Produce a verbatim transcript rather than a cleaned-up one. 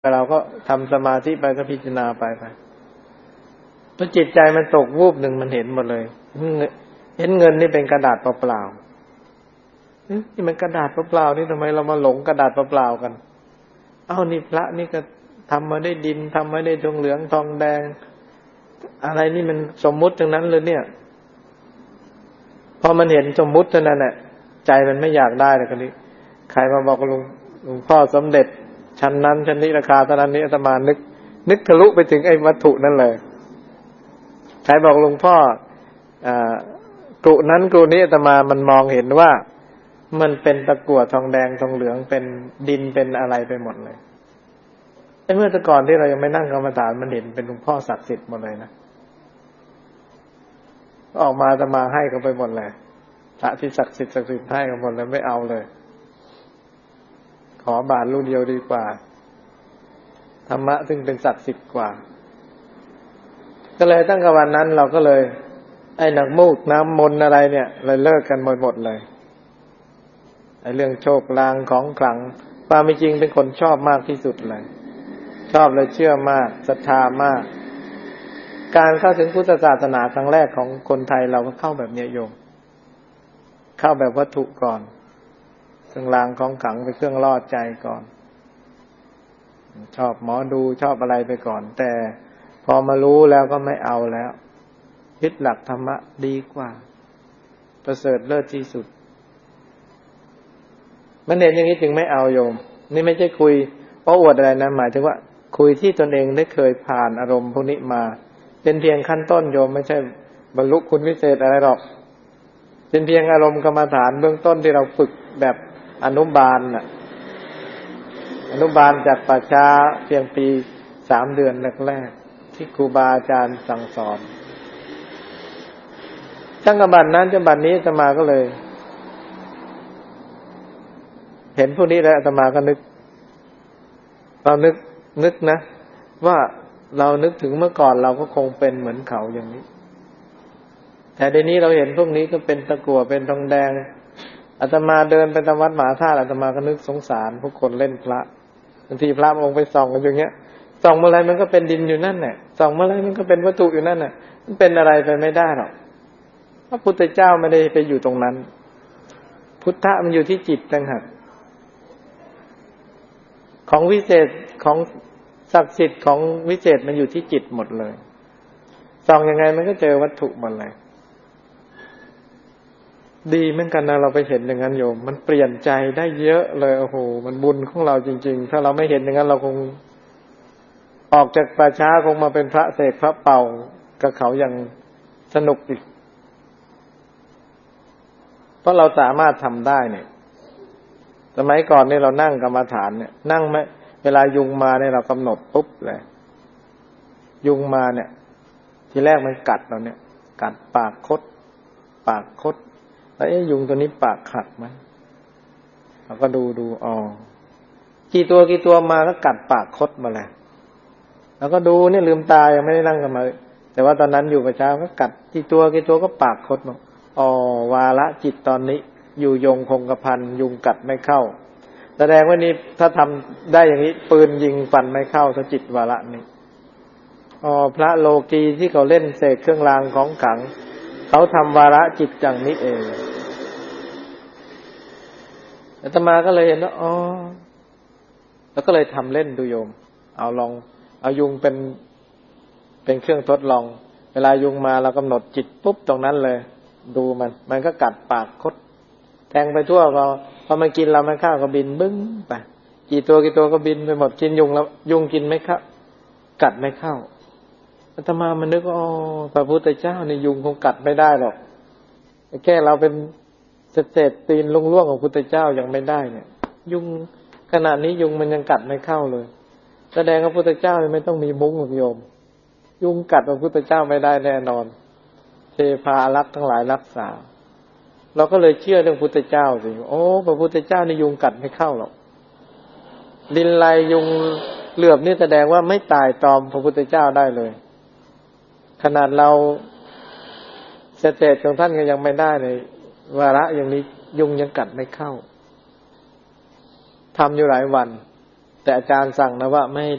เราก็ทำสมาธิไปก็พิจารณาไปไปพอจิตใจมันตกวูบหนึ่งมันเห็นหมดเลยเห็นเงินนี่เป็นกระดาษเปล่าๆนี่มันกระดาษเปล่าๆนี่ทำไมเรามาหลงกระดาษเปล่าๆกันเอ้านี่พระนี่ก็ทำมาได้ดินทำมาได้ทองเหลืองทองแดงอะไรนี่มันสมมุติทั้งนั้นเลยเนี่ยพอมันเห็นสมมุติเท่านั้นแหละใจมันไม่อยากได้เลยคนนี้ใครมาบอกลุงหลวงพ่อสมเด็จชั้นนั้นชั้นนี้ราคาเท่านั้นนี้อาตมานึกนึกทะลุไปถึงไอ้วัตถุนั่นเลยใครบอกหลวงพ่ออ่ากรุนั้นกรุนี้อาตมามันมองเห็นว่ามันเป็นตะกั่วทองแดงทองเหลืองเป็นดินเป็นอะไรไปหมดเลยไอ้เมื่อแต่ก่อนที่เรายังไม่นั่งกรรมฐานมันเห็นเป็นหลวงพ่อศักดิ์สิทธิ์หมดเลยนะออกมาอาตมาให้เขาไปหมดเลยพระที่ศักดิ์สิทธิ์ศักดิ์สิทธิ์ให้กันหมดเลยไม่เอาเลยขอบาทลูกเดียวดีกว่าธรรมะซึ่งเป็นศักดิ์สิทธิ์กว่าก็เลยตั้งแต่วันนั้นเราก็เลยไอ้หนักมูกน้ำมนต์อะไรเนี่ยเลยเลิกกันหมดหมดเลยไอ้เรื่องโชคลางของขลังความจริงเป็นคนชอบมากที่สุดเลยชอบและเชื่อมากศรัทธามากการเข้าถึงพุทธศาสนาครั้งแรกของคนไทยเราก็เข้าแบบนี้โยมเข้าแบบวัตถุก่อนเครื่องรางของขลังเป็นเครื่องล่อใจก่อนชอบหมอดูชอบอะไรไปก่อนแต่พอมารู้แล้วก็ไม่เอาแล้วยึดหลักธรรมะดีกว่าประเสริฐเลิศที่สุดมันเห็นอย่างนี้จึงไม่เอาโยมนี่ไม่ใช่คุยเพราะอวดอะไรนะหมายถึงว่าคุยที่ตนเองได้เคยผ่านอารมณ์พวกนี้มาเป็นเพียงขั้นต้นโยมไม่ใช่บรรลุคุณวิเศษอะไรหรอกเป็นเพียงอารมณ์กรรมฐานเบื้องต้นที่เราฝึกแบบอนุบาลน่ะอนุบาลจากป่าช้าเพียงปีสามเดือนแรกๆที่ครูบาอาจารย์สั่งสอนตั้งแต่บัดนั้นจนบัดนี้อาตมาก็เลยเห็นพวกนี้แล้วอาตมาก็นึกเรานึกนึกนะว่าเรานึกถึงเมื่อก่อนเราก็คงเป็นเหมือนเขาอย่างนี้แต่เดี๋ยวนี้เราเห็นพวกนี้ก็เป็นตะกั่วเป็นทองแดงอาตมาเดินไปตามวัดมหาธาตุอาตมาก็นึกสงสารพวกคนเล่นพระบางทีพระองค์ไปส่องกันอย่างเงี้ยส่องเมื่อไรมันก็เป็นดินอยู่นั่นแหละส่องเมื่อไรมันก็เป็นวัตถุอยู่นั่นน่ะมันเป็นอะไรไปไม่ได้หรอกพระพุทธเจ้าไม่ได้ไปอยู่ตรงนั้นพุทธะมันอยู่ที่จิตต่างหากของวิเศษของศักดิ์สิทธิ์ของวิเศษมันอยู่ที่จิตหมดเลยส่องยังไงมันก็เจอวัตถุหมดเลยดีเหมือนกันนะเราไปเห็นอย่างนั้นโยมมันเปลี่ยนใจได้เยอะเลยโอ้โหมันบุญของเราจริงๆถ้าเราไม่เห็นอย่างนั้นเราคงออกจากป่าช้าคงมาเป็นพระเสกพระเป่ากับเขาอย่างสนุกอีกเพราะเราสามารถทำได้เนี่ยสมัยก่อนเนี่ยเรานั่งกรรมฐานเนี่ยนั่งไหมเวลายุงมาเนี่ยเรากำหนดปุ๊บเลยยุงมาเนี่ยทีแรกมันกัดเราเนี่ยกัดปากคดปากคดแล้วไอ้ยุงตัวนี้ปากหักไหมเราก็ดูดูอ๋อกี่ตัวกี่ตัวมาก็กัดปากคดมาแล้วแล้วก็ดูเนี่ยลืมตายังไม่ได้นั่งกันมาแต่ว่าตอนนั้นอยู่ประชาก็กัดกี่ตัวกี่ตัวก็ปากคดมาอ๋อวาระจิตตอนนี้อยู่ยงคงกระพันยุงกัดไม่เข้าแสดงว่านี่ถ้าทำได้อย่างนี้ปืนยิงฟันไม่เข้าถ้าจิตวาระนี้อ๋อพระโลกีที่เขาเล่นเสกเครื่องรางของขลังเขาทำวาระจิตจังนี้เองอาตมาก็เลยเห็นว่าอ๋อแล้วก็เลยทำเล่นดูโยมเอาลองเอายุงเป็นเป็นเครื่องทดลองเวลายุงมาเรากำหนดจิตปุ๊บตรงนั้นเลยดูมันมันก็กัดปากคดแทงไปทั่วเราพอมันกินเราไม่เข้าก็บินบึ้งไปกี่ตัวกี่ตัวก็บินไปหมดกินยุงแล้วยุงกินไม่เข้ากัดไม่เข้าอาตมามันนึกว่าอ๋อพระพุทธเจ้าในยุงคงกัดไม่ได้หรอกแค่เราเป็นเศษตีนล่วงๆของพุทธเจ้ายังไม่ได้เนี่ยยุงขนาดนี้ยุงมันยังกัดไม่เข้าเลยแสดงว่าพุทธเจ้าไม่ต้องมีมุ้งหรอกโยมยุงกัดพระพุทธเจ้าไม่ได้แน่นอนเทพาอารักษ์ทั้งหลายรักษาเราก็เลยเชื่อเรื่องพุทธเจ้าสิโอ้พระพุทธเจ้านี่ยุงกัดไม่เข้าหรอกดินลายยุงเหลือบนี่แสดงว่าไม่ตายตอมพระพุทธเจ้าได้เลยขนาดเราเศษๆของท่านก็ยังไม่ได้เลยวาระอย่างนี้ยุงยังกัดไม่เข้าทำอยู่หลายวันแต่อาจารย์สั่งนะว่าไม่ให้